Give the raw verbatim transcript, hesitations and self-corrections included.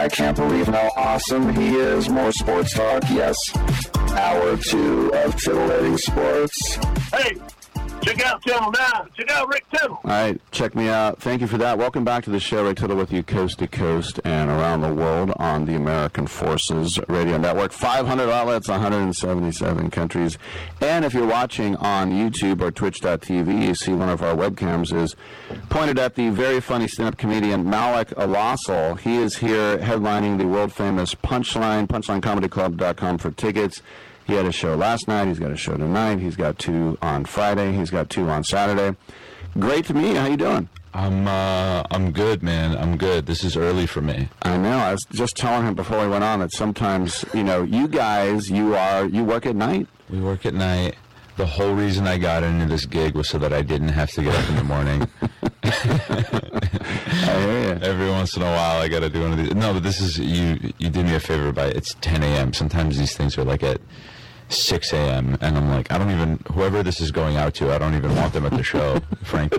I can't believe how awesome he is. More sports talk, yes. Hour two of Titillating Sports. Hey, check out Channel nine. Check out Rick Tittle. All right, check me out. Thank you for that. Welcome back to the show. Rick Tittle with you coast to coast and around the world on the American Forces Radio Network. five hundred outlets, one hundred seventy-seven countries. And if you're watching on YouTube or twitch dot t v, you see one of our webcams is pointed at the very funny stand-up comedian Malik Alassal. He is here headlining the world-famous Punchline, punchline comedy club dot com for tickets. He had a show last night. He's got a show tonight. He's got two on Friday. He's got two on Saturday. Great to meet you. How you doing? I'm uh, I'm good, man. I'm good. This is early for me. I know. I was just telling him before we went on that sometimes, you know, you guys, you are, you work at night. We work at night. The whole reason I got into this gig was so that I didn't have to get up in the morning. I hear you. Every once in a while, I got to do one of these. No, but this is, you You did me a favor by, it's ten a.m. Sometimes these things are like at six a.m. and I'm like, I don't even, whoever this is going out to, I don't even want them at the show, frankly.